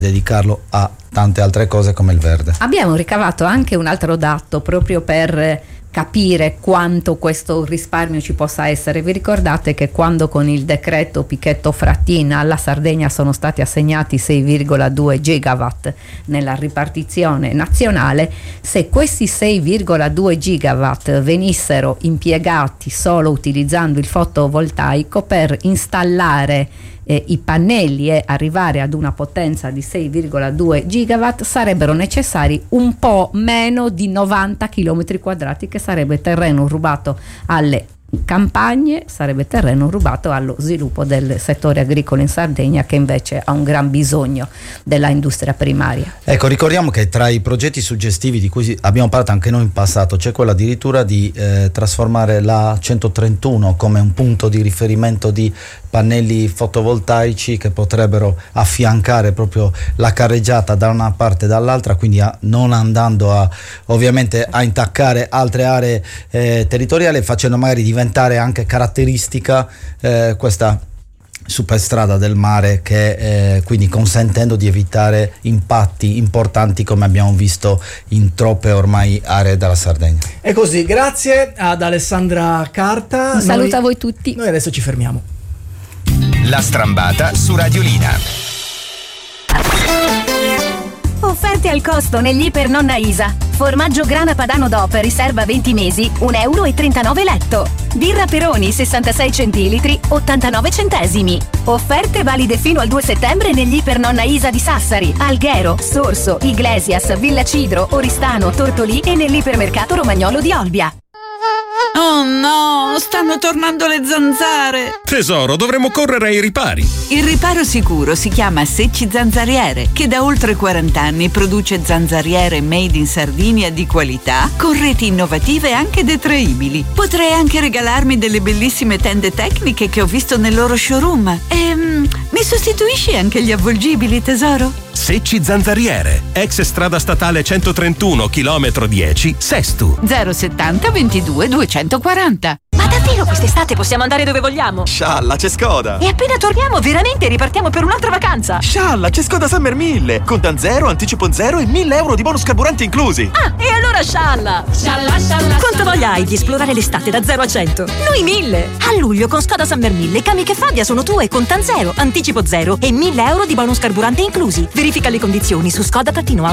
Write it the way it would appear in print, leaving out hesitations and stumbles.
dedicarlo a tante altre cose come il verde. Abbiamo ricavato anche un altro dato proprio per capire quanto questo risparmio ci possa essere. Vi ricordate che quando con il decreto Pichetto Frattin alla Sardegna sono stati assegnati 6,2 gigawatt nella ripartizione nazionale, se questi 6,2 gigawatt venissero impiegati solo utilizzando il fotovoltaico per installare i pannelli e arrivare ad una potenza di 6,2 gigawatt, sarebbero necessari un po' meno di 90 km quadrati, che sarebbe terreno rubato alle campagne, sarebbe terreno rubato allo sviluppo del settore agricolo in Sardegna, che invece ha un gran bisogno della industria primaria. Ecco, ricordiamo che tra i progetti suggestivi di cui abbiamo parlato anche noi in passato c'è quello addirittura di trasformare la 131 come un punto di riferimento di pannelli fotovoltaici che potrebbero affiancare proprio la carreggiata da una parte e dall'altra, quindi non andando ovviamente a intaccare altre aree territoriali, facendo magari diventare anche caratteristica questa superstrada del mare, che quindi consentendo di evitare impatti importanti come abbiamo visto in troppe ormai aree della Sardegna. E così, grazie ad Alessandra Carta. Un saluto a voi tutti. Noi adesso ci fermiamo. La strambata su Radiolina. Offerte al costo negli Iper Nonna Isa. Formaggio grana padano DOP riserva 20 mesi, €1,39 letto. Birra Peroni 66 centilitri, 89 centesimi. Offerte valide fino al 2 settembre negli Iper Nonna Isa di Sassari, Alghero, Sorso, Iglesias, Villa Cidro, Oristano, Tortolì e nell'ipermercato Romagnolo di Olbia. Oh no, stanno tornando le zanzare. Tesoro, dovremmo correre ai ripari. Il riparo sicuro si chiama Secci Zanzariere, che da oltre 40 anni produce zanzariere made in Sardinia di qualità, con reti innovative e anche detraibili. Potrei anche regalarmi delle bellissime tende tecniche che ho visto nel loro showroom. Mi sostituisci anche gli avvolgibili, tesoro? Secci Zanzariere, ex strada statale 131, chilometro 10, Sestu. 070 22 240. Ma davvero quest'estate possiamo andare dove vogliamo? Scialla, c'è Skoda! E appena torniamo veramente ripartiamo per un'altra vacanza! Scialla, c'è Skoda Summer 1000! Contan zero, anticipo zero e 1.000 euro di bonus carburanti inclusi! Ah, e allora scialla! Scialla, scialla! Quanto voglia hai di esplorare l'estate da 0 a 100? Noi 1000! A luglio con Skoda Summer 1000 i cami che Fabia sono tue, contan zero, anticipo zero e 1.000 euro di bonus carburante inclusi. Verifica le condizioni su Skoda-Auto